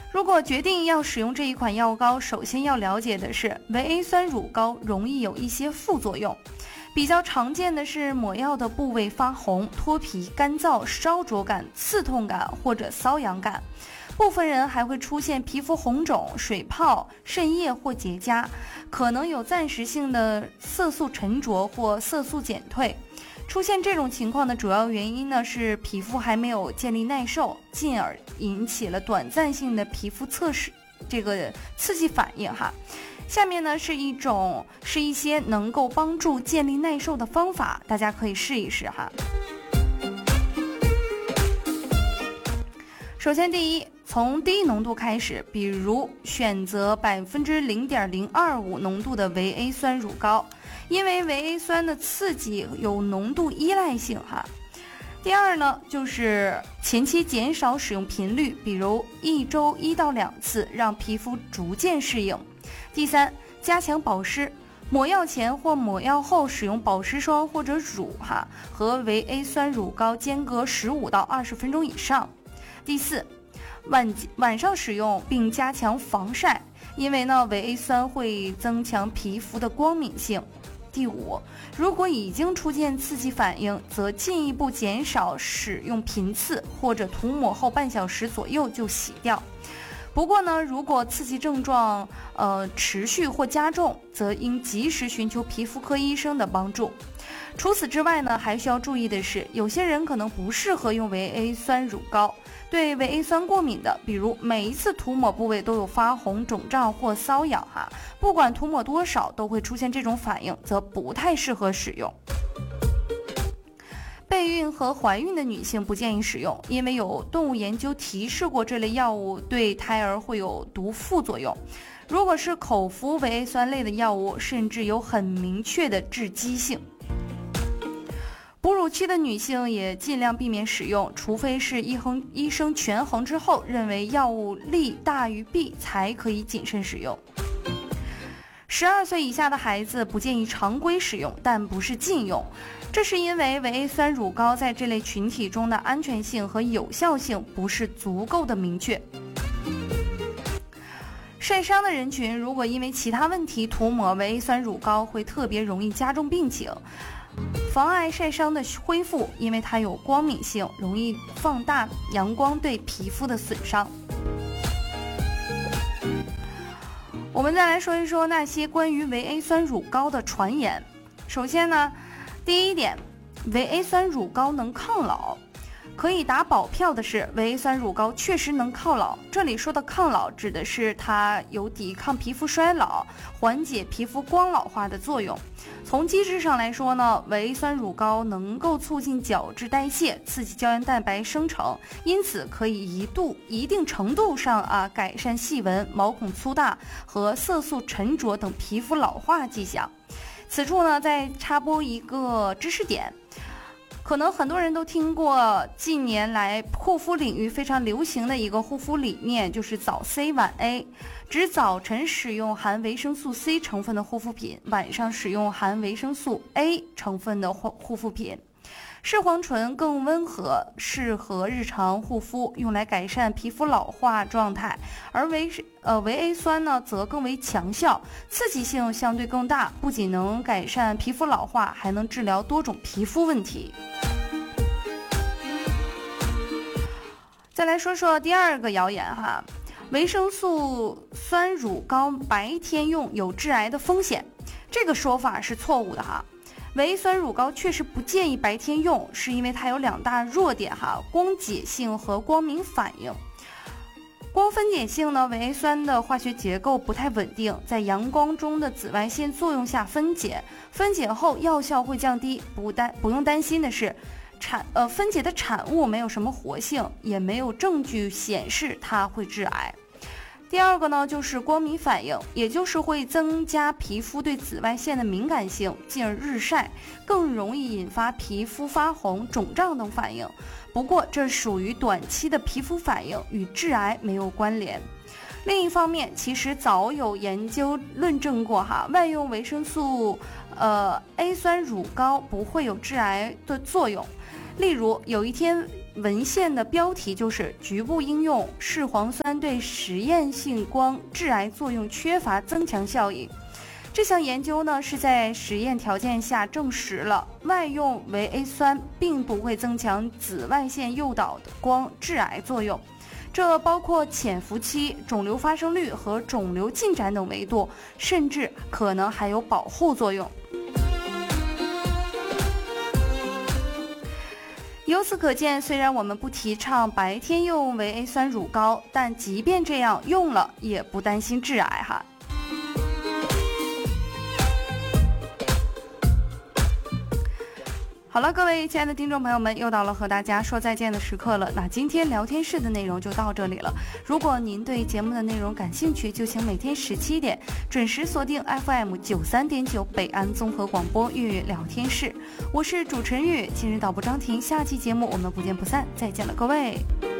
如果决定要使用这一款药膏，首先要了解的是维 A 酸乳膏容易有一些副作用。比较常见的是抹药的部位发红、脱皮、干燥、烧灼感、刺痛感或者瘙痒感。部分人还会出现皮肤红肿、水泡、渗液或结痂，可能有暂时性的色素沉着或色素减退。出现这种情况的主要原因呢是皮肤还没有建立耐受，进而引起了短暂性的皮肤这个刺激反应哈。下面呢是一些能够帮助建立耐受的方法，大家可以试一试哈。首先第一，从低浓度开始，比如选择 0.025 浓度的维 A 酸乳膏，因为维 A 酸的刺激有浓度依赖性哈。第二呢，就是前期减少使用频率，比如1周1到2次，让皮肤逐渐适应。第三，加强保湿，抹药前或抹药后使用保湿霜或者乳和维 A 酸乳膏间隔15到20分钟以上。第四，晚上使用并加强防晒，因为呢维 A 酸会增强皮肤的光敏性。第五，如果已经出现刺激反应，则进一步减少使用频次，或者涂抹后半小时左右就洗掉。不过呢，如果刺激症状持续或加重，则应及时寻求皮肤科医生的帮助。除此之外呢，还需要注意的是，有些人可能不适合用维 A 酸乳膏，对维 A 酸过敏的，比如每一次涂抹部位都有发红、肿胀或瘙痒不管涂抹多少都会出现这种反应，则不太适合使用。备孕和怀孕的女性不建议使用，因为有动物研究提示过这类药物对胎儿会有毒副作用。如果是口服维 A 酸类的药物，甚至有很明确的致畸性。哺乳期的女性也尽量避免使用，除非是医生权衡之后认为药物利大于弊，才可以谨慎使用。12岁以下的孩子不建议常规使用，但不是禁用，这是因为维 A 酸乳膏在这类群体中的安全性和有效性不是足够的明确。晒伤的人群如果因为其他问题涂抹维 A 酸乳膏，会特别容易加重病情，妨碍晒伤的恢复，因为它有光敏性，容易放大阳光对皮肤的损伤。我们再来说一说那些关于维 A 酸乳膏的传言。首先呢，第一点，维 A 酸乳膏能抗老。可以打保票的是，维 A 酸乳膏确实能抗老。这里说的抗老指的是它有抵抗皮肤衰老、缓解皮肤光老化的作用。从机制上来说呢，维 A 酸乳膏能够促进角质代谢，刺激胶原蛋白生成，因此可以一定程度上改善细纹、毛孔粗大和色素沉着等皮肤老化迹象。此处呢，再插播一个知识点。可能很多人都听过近年来护肤领域非常流行的一个护肤理念，就是早 C 晚 A， 指早晨使用含维生素 C 成分的护肤品，晚上使用含维生素 A 成分的护肤品。视黄醇更温和，适合日常护肤，用来改善皮肤老化状态，而维 A 酸呢则更为强效，刺激性相对更大，不仅能改善皮肤老化，还能治疗多种皮肤问题。再来说说第二个谣言维生素酸乳膏白天用有致癌的风险，这个说法是错误的维 A 酸乳膏确实不建议白天用，是因为它有2大弱点光解性和光敏反应。光分解性呢，维 A 酸的化学结构不太稳定，在阳光中的紫外线作用下分解后药效会降低，不用担心的是分解的产物没有什么活性，也没有证据显示它会致癌。第二个呢，就是光敏反应，也就是会增加皮肤对紫外线的敏感性，进而日晒更容易引发皮肤发红、肿胀等反应。不过这属于短期的皮肤反应，与致癌没有关联。另一方面，其实早有研究论证过外用维生素A 酸乳膏不会有致癌的作用。例如有一文献的标题就是局部应用视黄酸对实验性光致癌作用缺乏增强效应。这项研究呢是在实验条件下证实了外用维 A 酸并不会增强紫外线诱导的光致癌作用，这包括潜伏期、肿瘤发生率和肿瘤进展等维度，甚至可能还有保护作用。由此可见，虽然我们不提倡白天用维 A 酸乳膏，但即便这样用了也不担心致癌哈。好了，各位亲爱的听众朋友们，又到了和大家说再见的时刻了。那今天聊天室的内容就到这里了。如果您对节目的内容感兴趣，就请每天17点准时锁定 FM 93.9北安综合广播粤语聊天室。我是主持人粤，今日导播张婷，下期节目我们不见不散，再见了各位。